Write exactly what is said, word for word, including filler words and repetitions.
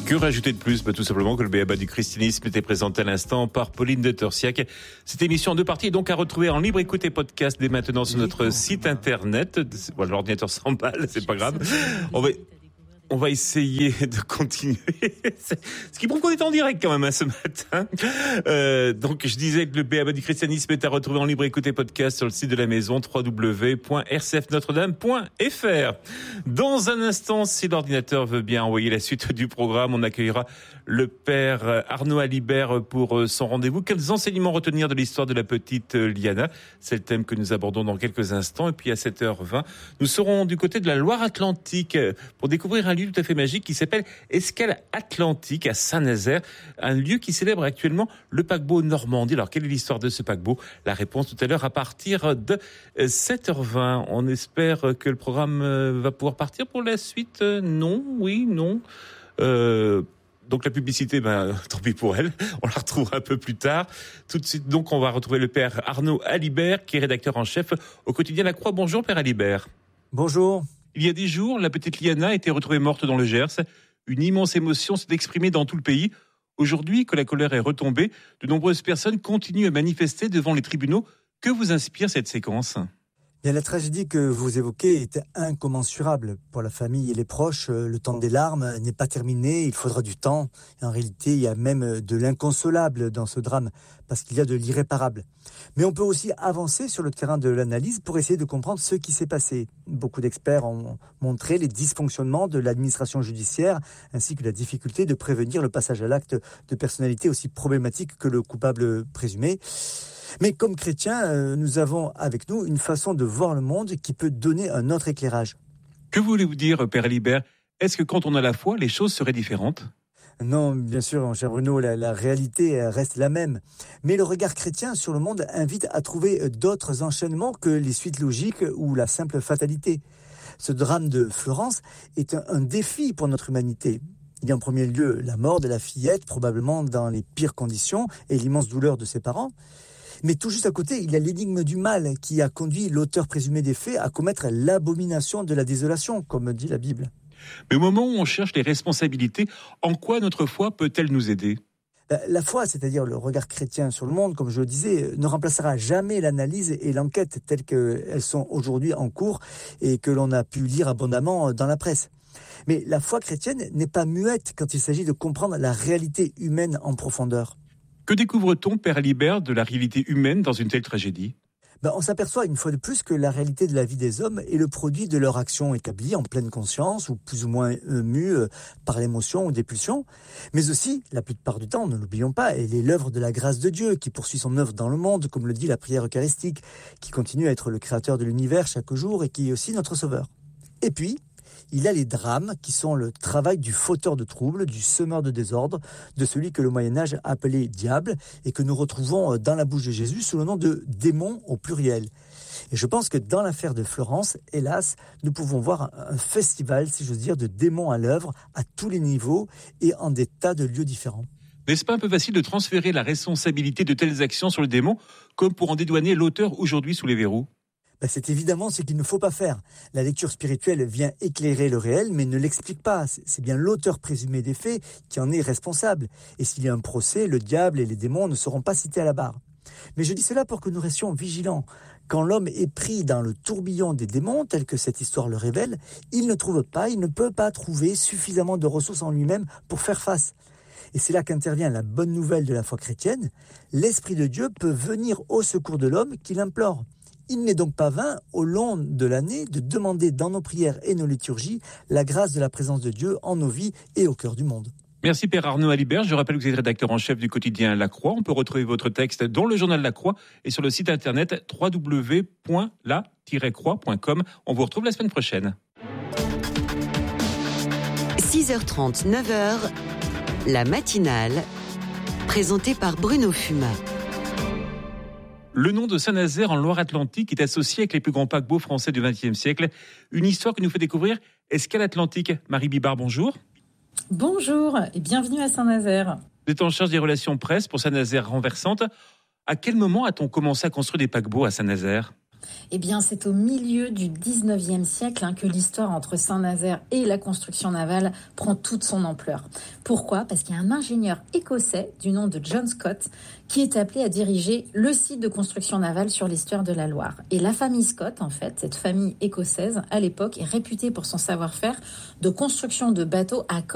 Que rajouter de plus ? Bah, tout simplement que le B A B A du christianisme était présenté à l'instant par Pauline de Torsiac. Cette émission en deux parties est donc à retrouver en libre écoute et podcast dès maintenant sur notre site internet. Bon, l'ordinateur s'emballe, c'est pas grave. On va... On va essayer de continuer. Ce qui prouve qu'on est en direct quand même hein, ce matin. Euh, donc je disais que le B A B A du christianisme est à retrouver en libre écoute et podcast sur le site de la maison w w w point r c f notre dame point f r. Dans un instant, si l'ordinateur veut bien envoyer la suite du programme, on accueillera le père Arnaud Alibert pour son rendez-vous. Quels enseignements retenir de l'histoire de la petite Liana ? C'est le thème que nous abordons dans quelques instants. Et puis à sept heures vingt, nous serons du côté de la Loire-Atlantique pour découvrir un lieu tout à fait magique qui s'appelle Escale Atlantique à Saint-Nazaire, un lieu qui célèbre actuellement le paquebot Normandie. Alors quelle est l'histoire de ce paquebot ? La réponse tout à l'heure à partir de sept heures vingt. On espère que le programme va pouvoir partir pour la suite. Non, oui, non. Euh, donc la publicité, ben tant pis pour elle. On la retrouvera un peu plus tard. Tout de suite, donc on va retrouver le père Arnaud Alibert, qui est rédacteur en chef au quotidien La Croix. Bonjour père Alibert. Bonjour. Il y a dix jours, la petite Liana a été retrouvée morte dans le Gers. Une immense émotion s'est exprimée dans tout le pays. Aujourd'hui, que la colère est retombée, de nombreuses personnes continuent à manifester devant les tribunaux. Que vous inspire cette séquence ? Bien, la tragédie que vous évoquez est incommensurable. Pour la famille et les proches, le temps des larmes n'est pas terminé, il faudra du temps. En réalité, il y a même de l'inconsolable dans ce drame, parce qu'il y a de l'irréparable. Mais on peut aussi avancer sur le terrain de l'analyse pour essayer de comprendre ce qui s'est passé. Beaucoup d'experts ont montré les dysfonctionnements de l'administration judiciaire, ainsi que la difficulté de prévenir le passage à l'acte de personnalités aussi problématiques que le coupable présumé. Mais comme chrétiens, nous avons avec nous une façon de voir le monde qui peut donner un autre éclairage. Que voulez-vous dire, père Alibert ? Est-ce que quand on a la foi, les choses seraient différentes ? Non, bien sûr, mon cher Bruno, la, la réalité reste la même. Mais le regard chrétien sur le monde invite à trouver d'autres enchaînements que les suites logiques ou la simple fatalité. Ce drame de Florence est un, un défi pour notre humanité. Il y a en premier lieu la mort de la fillette, probablement dans les pires conditions, et l'immense douleur de ses parents. Mais tout juste à côté, il y a l'énigme du mal qui a conduit l'auteur présumé des faits à commettre l'abomination de la désolation, comme dit la Bible. Mais au moment où on cherche les responsabilités, en quoi notre foi peut-elle nous aider ? La foi, c'est-à-dire le regard chrétien sur le monde, comme je le disais, ne remplacera jamais l'analyse et l'enquête telles qu'elles sont aujourd'hui en cours et que l'on a pu lire abondamment dans la presse. Mais la foi chrétienne n'est pas muette quand il s'agit de comprendre la réalité humaine en profondeur. Que découvre-t-on, père Alibert, de la réalité humaine dans une telle tragédie ? Ben, on s'aperçoit une fois de plus que la réalité de la vie des hommes est le produit de leur action établie en pleine conscience ou plus ou moins émue par l'émotion ou des pulsions. Mais aussi, la plupart du temps, ne l'oublions pas, elle est l'œuvre de la grâce de Dieu qui poursuit son œuvre dans le monde, comme le dit la prière eucharistique, qui continue à être le créateur de l'univers chaque jour et qui est aussi notre sauveur. Et puis, il y a les drames qui sont le travail du fauteur de troubles, du semeur de désordre, de celui que le Moyen-Âge appelait diable et que nous retrouvons dans la bouche de Jésus sous le nom de démon au pluriel. Et je pense que dans l'affaire de Florence, hélas, nous pouvons voir un festival, si j'ose dire, de démons à l'œuvre à tous les niveaux et en des tas de lieux différents. N'est-ce pas un peu facile de transférer la responsabilité de telles actions sur le démon, comme pour en dédouaner l'auteur aujourd'hui sous les verrous ? Ben c'est évidemment ce qu'il ne faut pas faire. La lecture spirituelle vient éclairer le réel, mais ne l'explique pas. C'est bien l'auteur présumé des faits qui en est responsable. Et s'il y a un procès, le diable et les démons ne seront pas cités à la barre. Mais je dis cela pour que nous restions vigilants. Quand l'homme est pris dans le tourbillon des démons, tel que cette histoire le révèle, il ne trouve pas, il ne peut pas trouver suffisamment de ressources en lui-même pour faire face. Et c'est là qu'intervient la bonne nouvelle de la foi chrétienne. L'Esprit de Dieu peut venir au secours de l'homme qui l'implore. Il n'est donc pas vain, au long de l'année, de demander dans nos prières et nos liturgies la grâce de la présence de Dieu en nos vies et au cœur du monde. Merci Père Arnaud Alibert. Je rappelle que vous êtes rédacteur en chef du quotidien La Croix. On peut retrouver votre texte dans le journal La Croix et sur le site internet w w w point la tiret croix point com. On vous retrouve la semaine prochaine. six heures trente, neuf heures, la matinale, présentée par Bruno Fumat. Le nom de Saint-Nazaire en Loire-Atlantique est associé avec les plus grands paquebots français du vingtième siècle. Une histoire que nous fait découvrir Escale Atlantique. Marie Bibard, bonjour. Bonjour et bienvenue à Saint-Nazaire. Vous êtes en charge des relations presse pour Saint-Nazaire renversante. À quel moment a-t-on commencé à construire des paquebots à Saint-Nazaire ? Eh bien, c'est au milieu du dix-neuvième siècle hein, que l'histoire entre Saint-Nazaire et la construction navale prend toute son ampleur. Pourquoi ? Parce qu'il y a un ingénieur écossais du nom de John Scott qui est appelé à diriger le site de construction navale sur l'estuaire de la Loire. Et la famille Scott, en fait, cette famille écossaise, à l'époque, est réputée pour son savoir-faire de construction de bateaux à